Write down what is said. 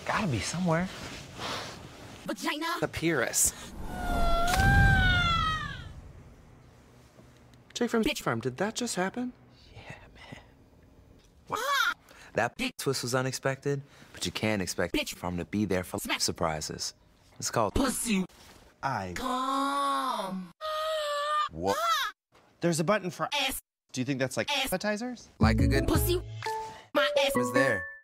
Gotta be somewhere. Vagina. Papyrus. Jake from Bitch Farm, did that just happen? Yeah, man. That twist was unexpected, but you can't expect Bitch Farm to be there for surprises. It's called Pussy. Come. What? There's a button for ass. Do you think that's like appetizers? like a good Pussy. My ass was there.